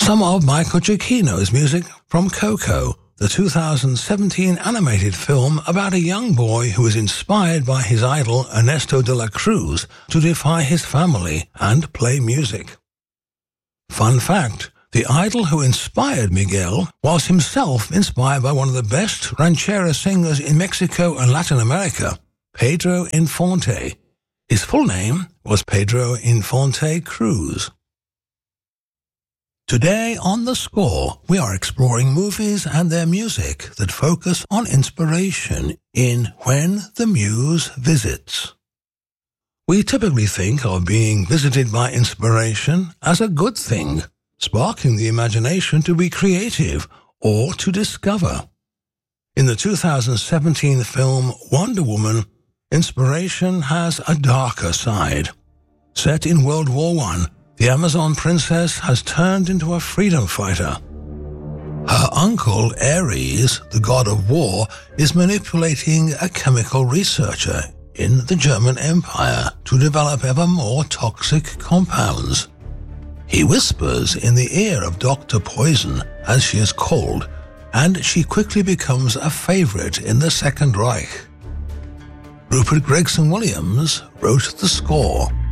some of Michael Giacchino's music from Coco, the 2017 animated film about a young boy who is inspired by his idol Ernesto de la Cruz to defy his family and play music. Fun fact, the idol who inspired Miguel was himself inspired by one of the best ranchera singers in Mexico and Latin America, Pedro Infante. His full name was Pedro Infante Cruz. Today on The Score, we are exploring movies and their music that focus on inspiration in When the Muse Visits. We typically think of being visited by inspiration as a good thing, sparking the imagination to be creative or to discover. In the 2017 film Wonder Woman, inspiration has a darker side. Set in World War I, the Amazon princess has turned into a freedom fighter. Her uncle, Ares, the god of war, is manipulating a chemical researcher in the German Empire to develop ever more toxic compounds. He whispers in the ear of Dr. Poison, as she is called, and she quickly becomes a favorite in the Second Reich. Rupert Gregson Williams wrote the score.